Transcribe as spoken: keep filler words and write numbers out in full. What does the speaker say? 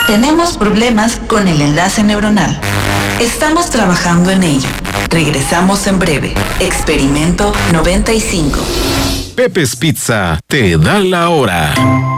Tenemos problemas con el enlace neuronal. Estamos trabajando en ello. Regresamos en breve. Experimento noventa y cinco. Pepe's Pizza te da la hora.